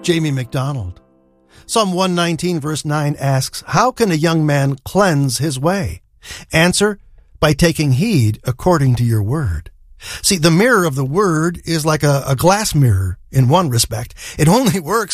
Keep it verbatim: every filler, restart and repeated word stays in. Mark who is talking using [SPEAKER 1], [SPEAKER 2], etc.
[SPEAKER 1] Jamie McDonald. Psalm one nineteen verse nine asks, how can a young man cleanse his way? Answer, by taking heed according to your word. See, the mirror of the word is like a, a glass mirror in one respect. It only works